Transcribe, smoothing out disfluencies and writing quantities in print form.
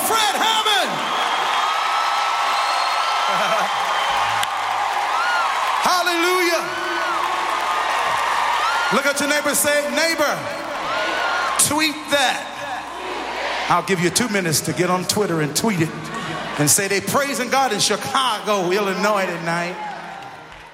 Fred Hammond. Hallelujah. Look at your neighbor, say, neighbor, tweet that. I'll give you 2 minutes to get on Twitter and tweet it and say they praising God in Chicago, Illinois tonight.